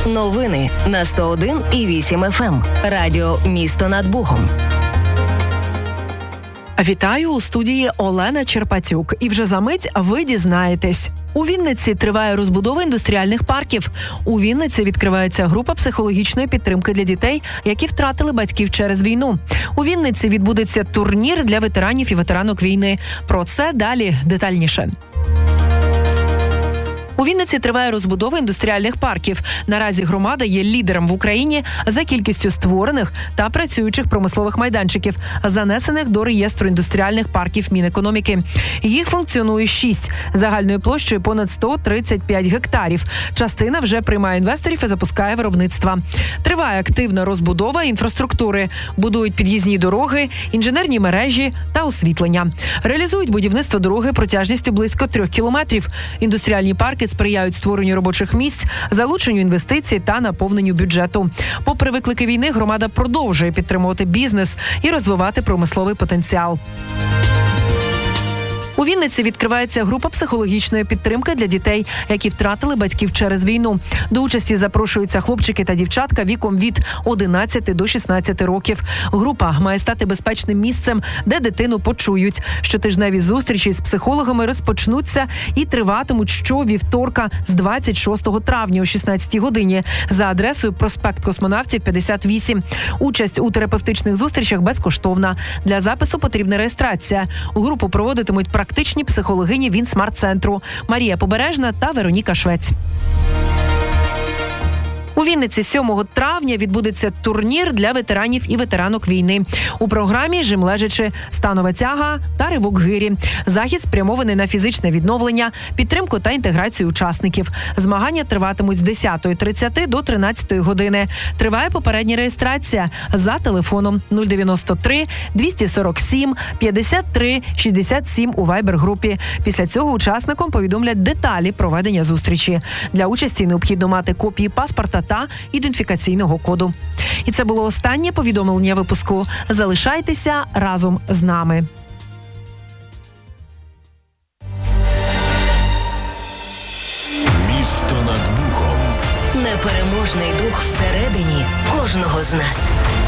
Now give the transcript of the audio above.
Новини на 101,8 FM. Радіо «Місто над Богом». Вітаю, у студії Олена Черпатюк. І вже за мить ви дізнаєтесь. У Вінниці триває розбудова індустріальних парків. У Вінниці відкривається група психологічної підтримки для дітей, які втратили батьків через війну. У Вінниці відбудеться турнір для ветеранів і ветеранок війни. Про це далі детальніше. У Вінниці триває розбудова індустріальних парків. Наразі громада є лідером в Україні за кількістю створених та працюючих промислових майданчиків, занесених до реєстру індустріальних парків Мінекономіки. Їх функціонує 6, загальною площею понад 135 гектарів. Частина вже приймає інвесторів і запускає виробництва. Триває активна розбудова інфраструктури. Будують під'їзні дороги, інженерні мережі та освітлення. Реалізують будівництво дороги протяжністю близько 3 кілометрів. Індустріальні парки сприяють створенню робочих місць, залученню інвестицій та наповненню бюджету. Попри виклики війни, громада продовжує підтримувати бізнес і розвивати промисловий потенціал. У Вінниці відкривається група психологічної підтримки для дітей, які втратили батьків через війну. До участі запрошуються хлопчики та дівчатка віком від 11 до 16 років. Група має стати безпечним місцем, де дитину почують. Щотижневі зустрічі з психологами розпочнуться і триватимуть щовівторка з 26 травня о 16 годині за адресою проспект Космонавтів, 58. Участь у терапевтичних зустрічах безкоштовна. Для запису потрібна реєстрація. Групу проводитимуть практичні психологині Вінсмарт-центру Марія Побережна та Вероніка Швець. У Вінниці 7 травня відбудеться турнір для ветеранів і ветеранок війни. У програмі жим лежачи, станова тяга та ривок гирі. Захід спрямований на фізичне відновлення, підтримку та інтеграцію учасників. Змагання триватимуть з 10:30 до 13 години. Триває попередня реєстрація за телефоном 093 247 53 67 у Viber-групі. Після цього учасникам повідомлять деталі проведення зустрічі. Для участі необхідно мати копії паспорта та ідентифікаційного коду. І це було останнє повідомлення випуску. Залишайтеся разом з нами. Місто над Бухом. Непереможний дух всередині кожного з нас.